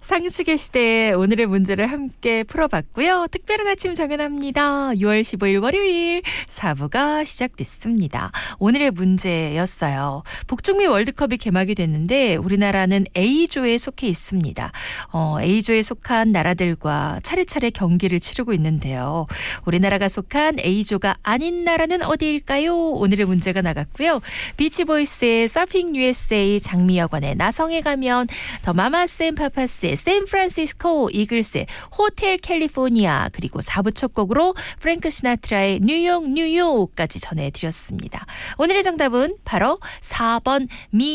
상식의 시대에 오늘의 문제를 함께 풀어봤고요. 특별한 아침 정연합니다. 6월 15일 월요일 4부가 시작됐습니다. 오늘의 문제였어요. 북중미 월드컵이 개막이 됐는데 우리나라는 A조에 속해 있습니다. A조에 속한 나라들과 차례차례 경기를 치르고 있는데요. 우리나라가 속한 A조가 아닌 나라는 어디일까요? 오늘의 문제가 나갔고요. 비치보이스의 서핑 USA, 장미여관의 나성에 가면, 더 마마스 앤 파파스의 샌프란시스코, 이글스의 호텔 캘리포니아, 그리고 4부 첫 곡으로 프랭크 시나트라의 뉴욕까지 전해드렸습니다. 오늘의 정답은 바로 4번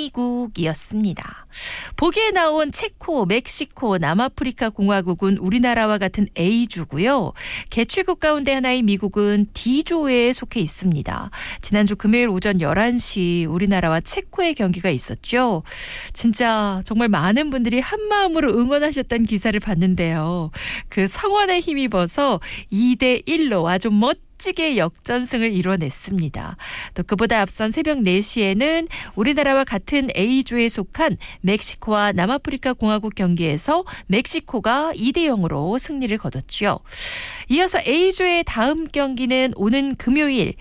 미국이었습니다. 보기에 나온 체코, 멕시코, 남아프리카 공화국은 우리나라와 같은 A조고요. 개최국 가운데 하나인 미국은 D조에 속해 있습니다. 지난주 금요일 오전 11시 우리나라와 체코의 경기가 있었죠. 진짜 정말 많은 분들이 한마음으로 응원하셨던 기사를 봤는데요. 그 성원에 힘입어서 2대1로 아주 멋지게 역전승을 이뤄냈습니다. 또 그보다 앞선 새벽 4시에는 우리나라와 같은 A조에 속한 멕시코와 남아프리카 공화국 경기에서 멕시코가 2대0으로 승리를 거뒀죠. 이어서 A조의 다음 경기는 오는 금요일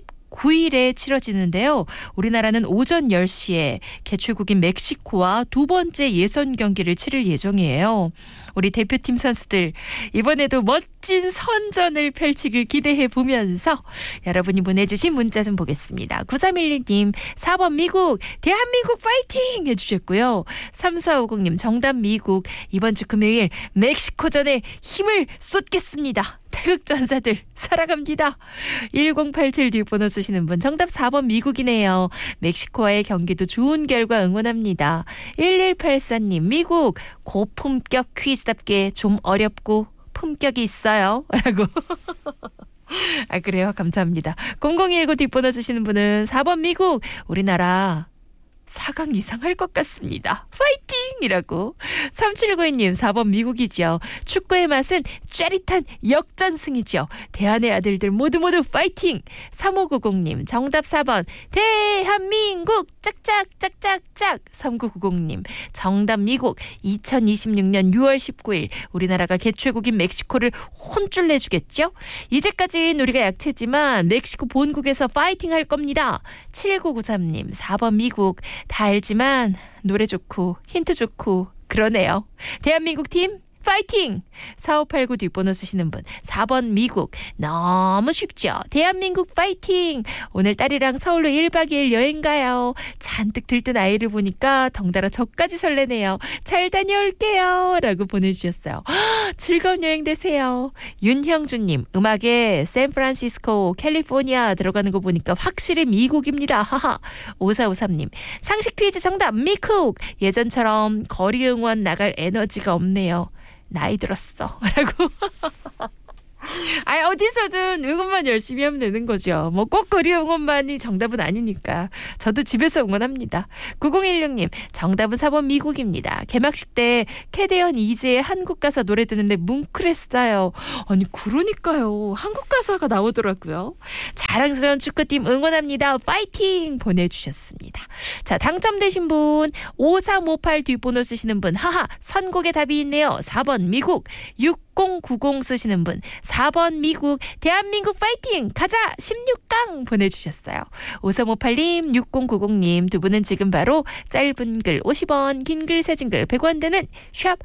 19일에 치러지는데요. 우리나라는 오전 10시에 개최국인 멕시코와 두 번째 예선 경기를 치를 예정이에요. 우리 대표팀 선수들 이번에도 멋진 선전을 펼치길 기대해 보면서 여러분이 보내주신 문자 좀 보겠습니다. 9312님 4번 미국, 대한민국 파이팅 해주셨고요. 3450님 정답 미국, 이번 주 금요일 멕시코전에 힘을 쏟겠습니다. 태극전사들 살아갑니다. 1087 뒷번호 쓰시는 분 정답 4번 미국이네요. 멕시코와의 경기도 좋은 결과 응원합니다. 1184님 미국, 고품격 퀴즈답게 좀 어렵고 품격이 있어요 라고. 아 그래요? 감사합니다. 0019 뒷번호 쓰시는 분은 4번 미국, 우리나라 4강 이상 할 것 같습니다. 파이팅이라고. 3792님 4번 미국이죠. 축구의 맛은 짜릿한 역전승이죠. 대한의 아들들 모두 파이팅. 3590님 정답 4번 대한민국 짝짝짝짝짝. 3990님 정답 미국, 2026년 6월 19일 우리나라가 개최국인 멕시코를 혼쭐 내주겠죠. 이제까진 우리가 약체지만 멕시코 본국에서 파이팅 할 겁니다. 7993님 4번 미국, 다 알지만 노래 좋고 힌트 좋고 그러네요. 대한민국 팀 파이팅! 4589 뒷번호 쓰시는 분 4번 미국, 너무 쉽죠. 대한민국 파이팅! 오늘 딸이랑 서울로 1박 2일 여행 가요. 잔뜩 들뜬 아이를 보니까 덩달아 저까지 설레네요. 잘 다녀올게요 라고 보내주셨어요. 즐거운 여행 되세요. 윤형주님 음악에 샌프란시스코, 캘리포니아 들어가는 거 보니까 확실히 미국입니다. 하하. 5453님 상식 퀴즈 정답 미국, 예전처럼 거리 응원 나갈 에너지가 없네요. 나이 들었어 라고. 아니 어디서든 응원만 열심히 하면 되는 거죠. 뭐 꼭 거리 응원만이 정답은 아니니까 저도 집에서 응원합니다. 9016님 정답은 4번 미국입니다. 개막식 때 캐대언 이재의 한국 가사 노래 듣는데 뭉클했어요. 아니 그러니까요. 한국 가사가 나오더라고요. 자랑스러운 축구팀 응원합니다. 파이팅 보내주셨습니다. 자 당첨되신 분 5358 뒷번호 쓰시는 분 하하 선곡의 답이 있네요. 4번 미국. 6090 쓰시는 분 4번 미국, 대한민국 파이팅 가자 16강 보내주셨어요. 5358님 6090님 두 분은 지금 바로 짧은 글 50원, 긴 글 세진 글 100원 드는 샵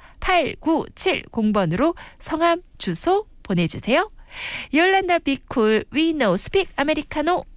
8970번으로 성함 주소 보내주세요. 요란다 비쿨 We No Speak 아메리카노